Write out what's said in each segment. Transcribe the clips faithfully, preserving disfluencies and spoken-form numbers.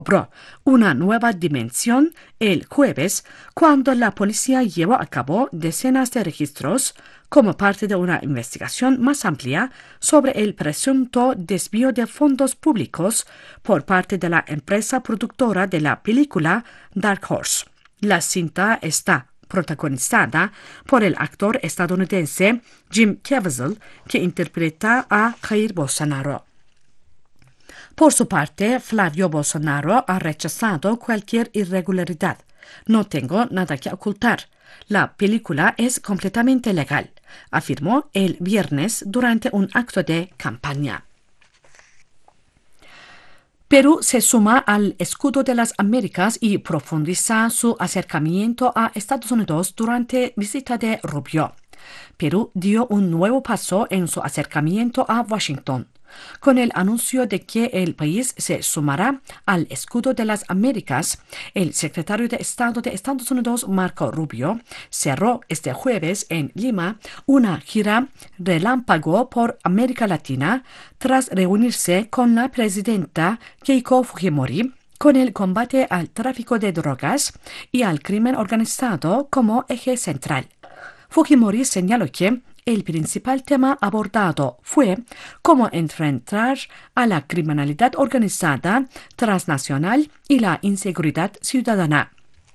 una nueva dimensión el jueves cuando la policía llevó a cabo decenas de registros como parte de una investigación más amplia sobre el presunto desvío de fondos públicos por parte de la empresa productora de la película Dark Horse. La cinta está protagonizada por el actor estadounidense Jim Caviezel, que interpreta a Jair Bolsonaro. Por su parte, Flavio Bolsonaro ha rechazado cualquier irregularidad. No tengo nada que ocultar. La película es completamente legal, afirmó el viernes durante un acto de campaña. Perú se suma al escudo de las Américas y profundiza su acercamiento a Estados Unidos durante visita de Rubio. Perú dio un nuevo paso en su acercamiento a Washington, con el anuncio de que el país se sumará al escudo de las Américas. El secretario de Estado de Estados Unidos, Marco Rubio, cerró este jueves en Lima una gira relámpago por América Latina tras reunirse con la presidenta Keiko Fujimori con el combate al tráfico de drogas y al crimen organizado como eje central. Fujimori señaló que el principal tema abordado fue cómo enfrentar a la criminalidad organizada transnacional y la inseguridad ciudadana.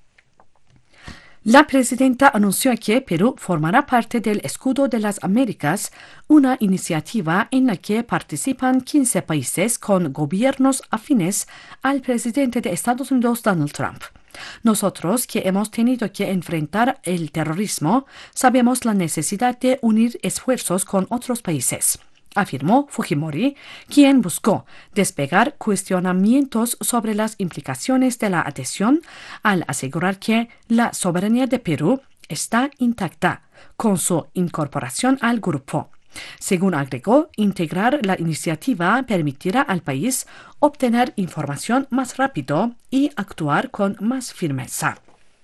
La presidenta anunció que Perú formará parte del Escudo de las Américas, una iniciativa en la que participan quince países con gobiernos afines al presidente de Estados Unidos, Donald Trump. Nosotros, que hemos tenido que enfrentar el terrorismo, sabemos la necesidad de unir esfuerzos con otros países, afirmó Fujimori, quien buscó despegar cuestionamientos sobre las implicaciones de la adhesión al asegurar que la soberanía de Perú está intacta con su incorporación al grupo. Según agregó, integrar la iniciativa permitirá al país obtener información más rápido y actuar con más firmeza.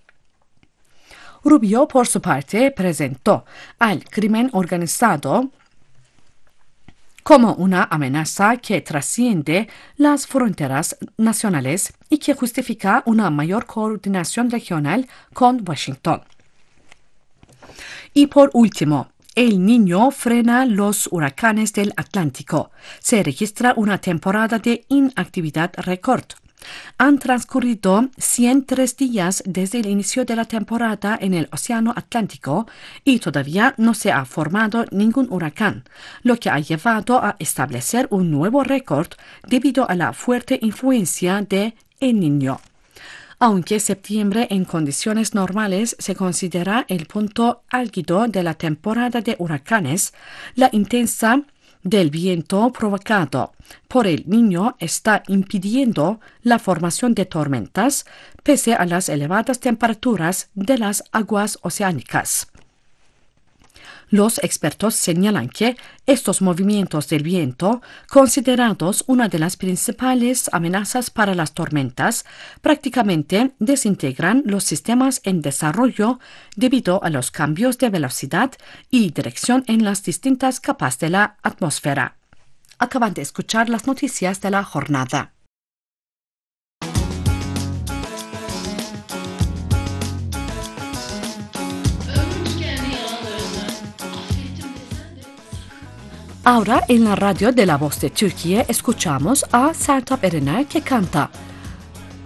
Rubio, por su parte, presentó al crimen organizado como una amenaza que trasciende las fronteras nacionales y que justifica una mayor coordinación regional con Washington. Y por último, El Niño frena los huracanes del Atlántico. Se registra una temporada de inactividad récord. Han transcurrido ciento tres días desde el inicio de la temporada en el Océano Atlántico y todavía no se ha formado ningún huracán, lo que ha llevado a establecer un nuevo récord debido a la fuerte influencia de El Niño. Aunque septiembre en condiciones normales se considera el punto álgido de la temporada de huracanes, la intensidad del viento provocado por El Niño está impidiendo la formación de tormentas pese a las elevadas temperaturas de las aguas oceánicas. Los expertos señalan que estos movimientos del viento, considerados una de las principales amenazas para las tormentas, prácticamente desintegran los sistemas en desarrollo debido a los cambios de velocidad y dirección en las distintas capas de la atmósfera. Acaban de escuchar las noticias de la jornada. Ahora en la radio de La Voz de Turquía escuchamos a Sertab Erener que canta